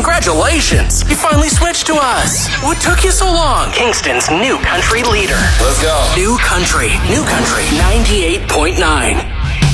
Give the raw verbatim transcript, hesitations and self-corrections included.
Congratulations! You finally switched to us. What took you so long? Kingston's new country leader. Let's go. New country. New country. ninety-eight point nine.